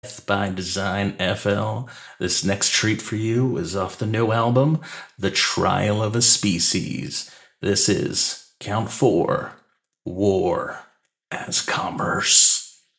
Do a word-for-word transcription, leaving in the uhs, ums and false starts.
Death by Design F L. This next treat for you is off the new album, The Trial of a Species. This is Count Four, War as Commerce.